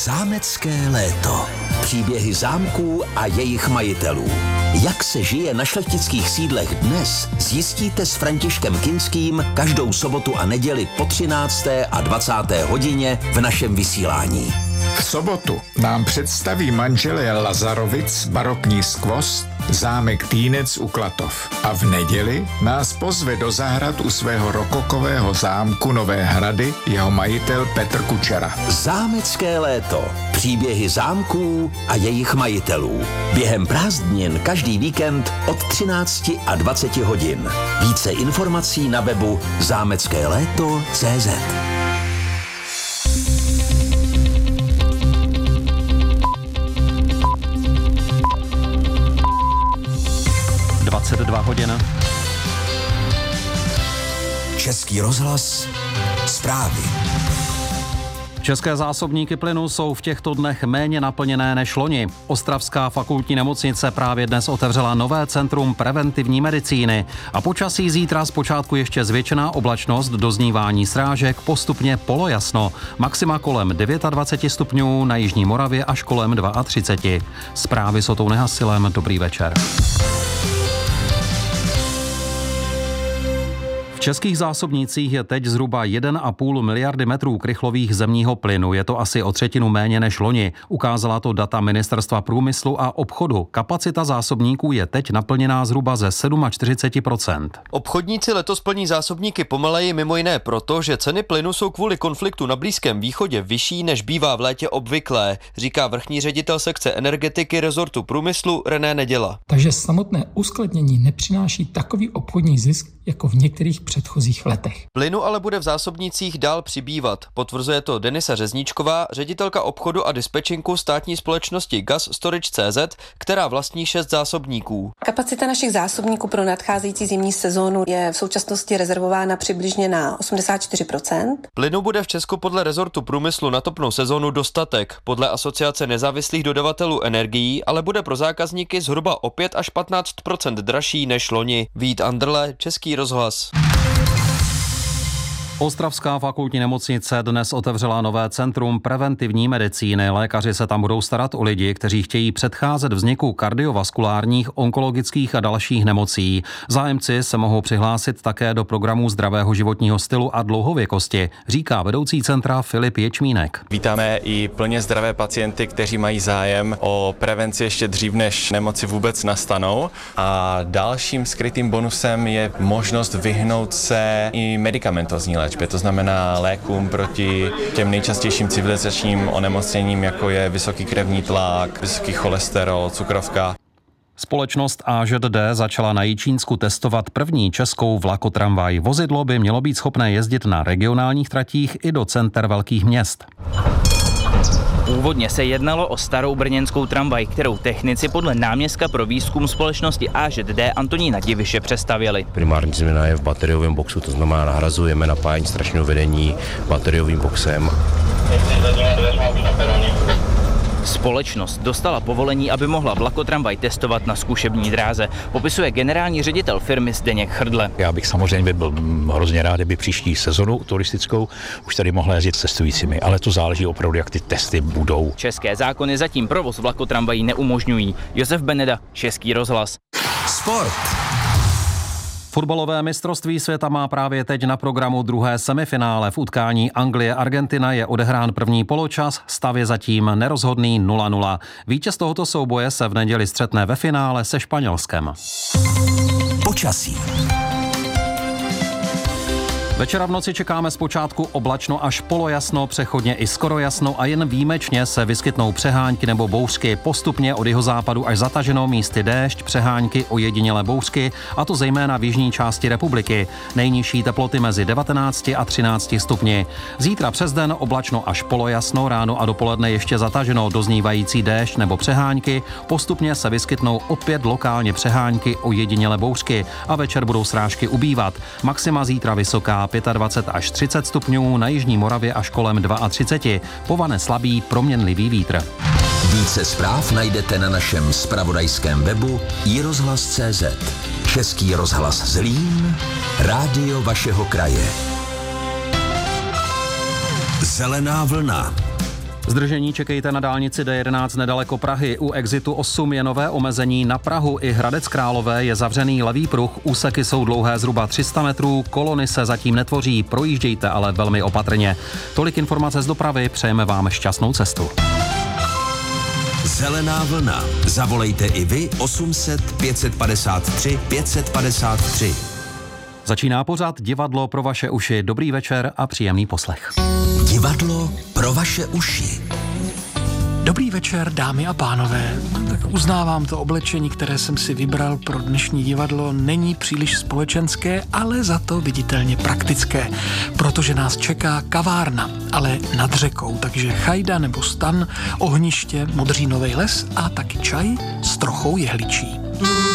Zámecké léto. Příběhy zámků a jejich majitelů. Jak se žije na šlechtických sídlech dnes, zjistíte s Františkem Kinským každou sobotu a neděli po 13. a 20. hodině v našem vysílání. V sobotu nám představí manželé Lazarovic barokní skvost zámek Týnec u Klatov. A v neděli nás pozve do zahrad u svého rokokového zámku Nové Hrady jeho majitel Petr Kučera. Zámecké léto. Příběhy zámků a jejich majitelů. Během prázdnin každý víkend od 13 a 20 hodin. Více informací na webu zámeckéléto.cz. Hodin. Český rozhlas. Zprávy. České zásobníky plynu jsou v těchto dnech méně naplněné než loni. Ostravská fakultní nemocnice právě dnes otevřela nové centrum preventivní medicíny. A počasí zítra zpočátku ještě zvětšená oblačnost, doznívání srážek, postupně polojasno. Maxima kolem 29 stupňů, na jižní Moravě až kolem 32. Zprávy s Otou Nehasilem, dobrý večer. V českých zásobnících je teď zhruba 1,5 miliardy metrů krychlových zemního plynu. Je to asi o třetinu méně než loni. Ukázala to data Ministerstva průmyslu a obchodu. Kapacita zásobníků je teď naplněná zhruba ze 47%. Obchodníci letos plní zásobníky pomaleji mimo jiné proto, že ceny plynu jsou kvůli konfliktu na Blízkém východě vyšší, než bývá v létě obvyklé, říká vrchní ředitel sekce energetiky rezortu průmyslu René Neděla. Takže samotné uskladnění nepřináší takový obchodní zisk jako v některých předchozích letech. Plynu ale bude v zásobnících dál přibývat. Potvrzuje to Denisa Řezníčková, ředitelka obchodu a dispečinku státní společnosti Gas Storage.cz, která vlastní 6 zásobníků. Kapacita našich zásobníků pro nadcházející zimní sezónu je v současnosti rezervována přibližně na 84%. Plynu bude v Česku podle rezortu průmyslu na topnou sezónu dostatek. Podle Asociace nezávislých dodavatelů energií ale bude pro zákazníky zhruba o 5 až 15% dražší než loni. Vít Anderle, Český rozhlas. Ostravská fakultní nemocnice dnes otevřela nové centrum preventivní medicíny. Lékaři se tam budou starat o lidi, kteří chtějí předcházet vzniku kardiovaskulárních, onkologických a dalších nemocí. Zájemci se mohou přihlásit také do programu zdravého životního stylu a dlouhověkosti, říká vedoucí centra Filip Ječmínek. Vítáme i plně zdravé pacienty, kteří mají zájem o prevenci ještě dřív, než nemoci vůbec nastanou. A dalším skrytým bonusem je možnost vyhnout se i medikamentozní léčbě. To znamená lékům proti těm nejčastějším civilizačním onemocněním, jako je vysoký krevní tlak, vysoký cholesterol, cukrovka. Společnost AŽD začala na Jičínsku testovat první českou vlakotramvaj. Vozidlo by mělo být schopné jezdit na regionálních tratích i do center velkých měst. Původně se jednalo o starou brněnskou tramvaj, kterou technici podle náměstka pro výzkum společnosti AŽD Antonína Diviše přestavěli. Primární změna je v bateriovém boxu, to znamená nahrazujeme napájení strašného vedení bateriovým boxem. Společnost dostala povolení, aby mohla vlakotramvaj testovat na zkušební dráze, popisuje generální ředitel firmy Zdeněk Hrdle. Já bych samozřejmě byl hrozně rád, kdyby příští sezonu turistickou už tady mohla jezdit s cestujícími, ale to záleží opravdu, jak ty testy budou. České zákony zatím provoz vlakotramvají neumožňují. Josef Beneda, Český rozhlas. Sport. Fotbalové mistrovství světa má právě teď na programu druhé semifinále. V utkání Anglie-Argentina je odehrán první poločas, stav je zatím nerozhodný 0-0. Vítěz tohoto souboje se v neděli střetne ve finále se Španělskem. Počasí. Večera v noci čekáme zpočátku oblačno až polojasno, přechodně i skoro jasno a jen výjimečně se vyskytnou přehánky nebo bouřky. Postupně od jihozápadu až zataženo místy déšť, přehánky, ojedinělé bouřky, a to zejména v jižní části republiky. Nejnižší teploty mezi 19 a 13 stupni. Zítra přes den oblačno až polojasno, ráno a dopoledne ještě zataženo, doznívající déšť nebo přehánky. Postupně se vyskytnou opět lokálně přehánky, ojedinělé bouřky a večer budou srážky ubývat. Maxima zítra vysoká 25 až 30 stupňů, na jižní Moravě až kolem 32. Povane slabý proměnlivý vítr. Více zpráv najdete na našem zpravodajském webu iRozhlas.cz. Český rozhlas Zlín, rádio vašeho kraje. Zelená vlna. Zdržení čekejte na dálnici D11 nedaleko Prahy. U exitu 8 je nové omezení. Na Prahu i Hradec Králové je zavřený levý pruh. Úseky jsou dlouhé zhruba 300 metrů. Kolony se zatím netvoří. Projíždějte ale velmi opatrně. Tolik informace z dopravy. Přejeme vám šťastnou cestu. Zelená vlna. Zavolejte i vy 800 553 553. Začíná pořad Divadlo pro vaše uši. Dobrý večer a příjemný poslech. Divadlo pro vaše uši. Dobrý večer, dámy a pánové. Tak uznávám, to oblečení, které jsem si vybral pro dnešní divadlo, není příliš společenské, ale za to viditelně praktické, protože nás čeká kavárna, ale nad řekou, takže chajda nebo stan, ohniště, modřínovej les a taky čaj s trochou jehličí.